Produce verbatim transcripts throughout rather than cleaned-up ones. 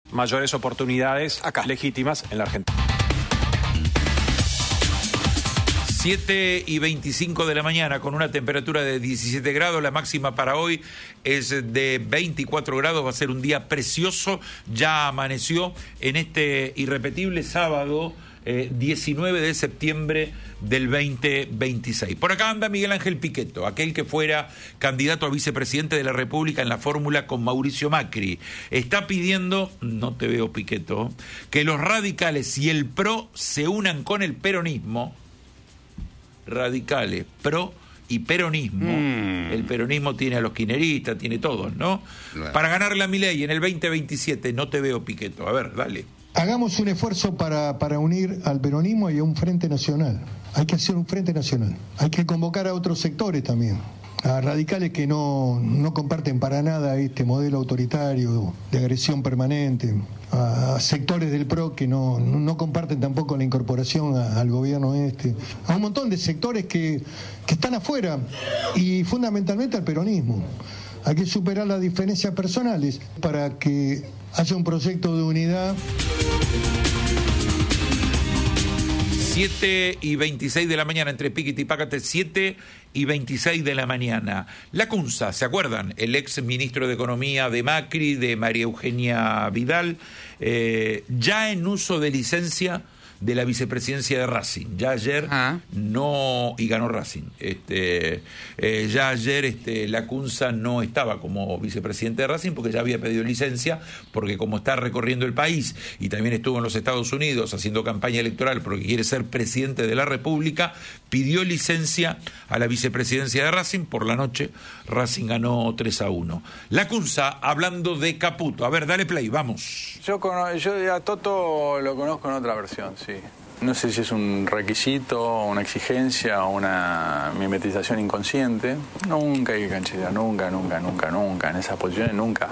mayores oportunidades acá legítimas en la Argentina. siete y veinticinco de la mañana con una temperatura de diecisiete grados, la máxima para hoy es de veinticuatro grados, va a ser un día precioso, ya amaneció en este irrepetible sábado eh, diecinueve de septiembre del veinte veintiséis. Por acá anda Miguel Ángel Pichetto, aquel que fuera candidato a vicepresidente de la República en la fórmula con Mauricio Macri. Está pidiendo, no te veo Pichetto, que los radicales y el PRO se unan con el peronismo. Radicales, PRO y peronismo. Mm. El peronismo tiene a los kirchneristas, tiene todos, ¿no? Claro. Para ganarle a Milei en el veinte veintisiete. No te veo, Pichetto. A ver, dale. Hagamos un esfuerzo para, para unir al peronismo y a un frente nacional. Hay que hacer un frente nacional. Hay que convocar a otros sectores también. A radicales que no, no comparten para nada este modelo autoritario de agresión permanente, a sectores del PRO que no, no comparten tampoco la incorporación a, al gobierno este, a un montón de sectores que, que están afuera y fundamentalmente al peronismo. Hay que superar las diferencias personales para que haya un proyecto de unidad. siete y veintiséis de la mañana, entre Piquete y Pácate, siete y veintiséis de la mañana. Lacunza, ¿se acuerdan? El ex ministro de Economía de Macri, de María Eugenia Vidal, eh, ya en uso de licencia de la vicepresidencia de Racing. Ya ayer ah. no, y ganó Racing. Este, eh, ya ayer este, Lacunza no estaba como vicepresidente de Racing porque ya había pedido licencia, porque como está recorriendo el país y también estuvo en los Estados Unidos haciendo campaña electoral porque quiere ser presidente de la República, pidió licencia a la vicepresidencia de Racing. Por la noche Racing ganó tres a uno. Lacunza hablando de Caputo. A ver, dale play, vamos. Yo, cono- yo a Toto lo conozco en otra versión, sí. No sé si es un requisito, una exigencia o una mimetización inconsciente. Nunca hay que cancherear, nunca, nunca, nunca, nunca. En esas posiciones, nunca.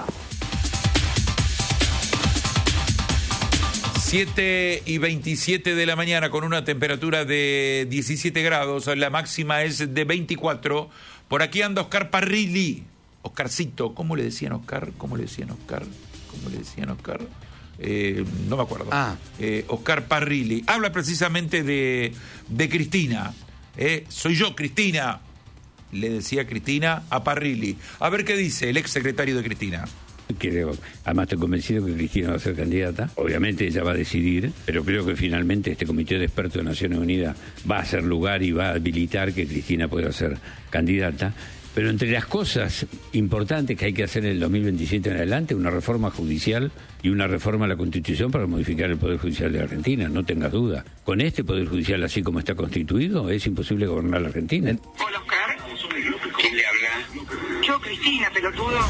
siete y veintisiete de la mañana con una temperatura de diecisiete grados, la máxima es de veinticuatro. Por aquí anda Oscar Parrilli. Oscarcito, ¿cómo le decían Oscar? ¿Cómo le decían Oscar? ¿Cómo le decían Oscar? Eh, no me acuerdo. Ah. Eh, Oscar Parrilli. Habla precisamente de, de Cristina. Eh, soy yo, Cristina. Le decía Cristina a Parrilli. A ver qué dice el ex secretario de Cristina. Creo, además estoy convencido que Cristina va a ser candidata. Obviamente ella va a decidir, pero creo que finalmente este comité de expertos de Naciones Unidas va a hacer lugar y va a habilitar que Cristina pueda ser candidata. Pero entre las cosas importantes que hay que hacer en el dos mil veintisiete en adelante, una reforma judicial y una reforma a la Constitución para modificar el Poder Judicial de Argentina, no tengas duda. Con este Poder Judicial así como está constituido, es imposible gobernar la Argentina. Hola, Oscar. ¿Quién le habla? Yo, Cristina, pelotudo.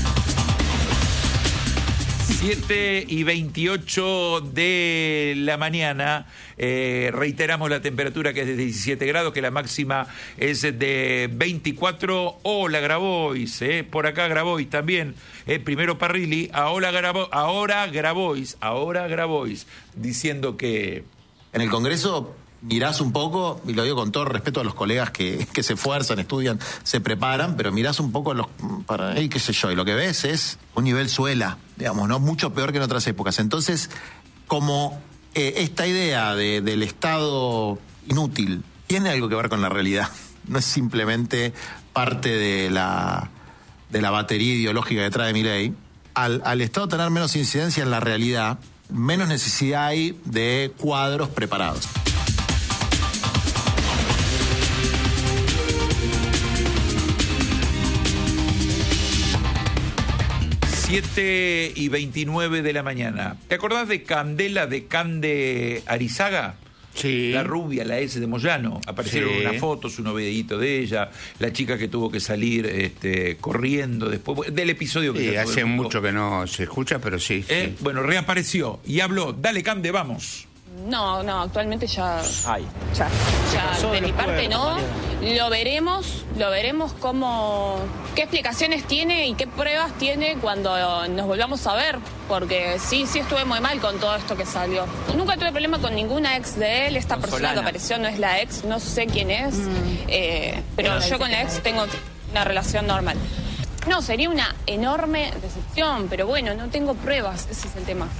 siete y veintiocho de la mañana, eh, reiteramos la temperatura que es de diecisiete grados, que la máxima es de veinticuatro. Hola Grabois, eh, por acá Grabois también, eh, primero Parrilli, ahora Grabois, ahora Grabois, ahora Grabois, diciendo que... En el Congreso mirás un poco, y lo digo con todo respeto a los colegas que, que se esfuerzan, estudian, se preparan, pero mirás un poco los, para, hey, qué sé yo, y lo que ves es un nivel suela, digamos, ¿no? Mucho peor que en otras épocas. Entonces, como eh, esta idea de, del Estado inútil tiene algo que ver con la realidad, no es simplemente parte de la, de la batería ideológica detrás de Milei, al, al Estado tener menos incidencia en la realidad, menos necesidad hay de cuadros preparados. siete y veintinueve de la mañana. ¿Te acordás de Candela, de Cande Arizaga? Sí. La rubia, la S de Moyano. Aparecieron sí. unas fotos, unos videitos de ella, la chica que tuvo que salir este, corriendo después del episodio que sí, se hace mucho que no se escucha, pero sí, ¿Eh? sí. Bueno, reapareció y habló. Dale, Cande, vamos. No, no, actualmente ya... Ay. Ya, ya de mi parte no. Lo veremos, lo veremos cómo... qué explicaciones tiene y qué pruebas tiene cuando nos volvamos a ver. Porque sí, sí estuve muy mal con todo esto que salió. Nunca tuve problema con ninguna ex de él. Esta con persona Solana. Que apareció no es la ex, no sé quién es. Mm. Eh, pero yo con la ex tengo una relación normal. No, sería una enorme decepción, pero bueno, no tengo pruebas, ese es el tema.